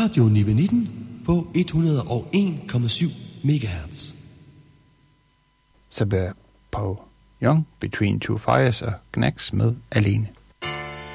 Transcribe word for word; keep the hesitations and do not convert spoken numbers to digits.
Radio Nibe nitten på et hundrede og en komma syv megahertz. Så bør på Young Between Two Fires og Knacks med Alene.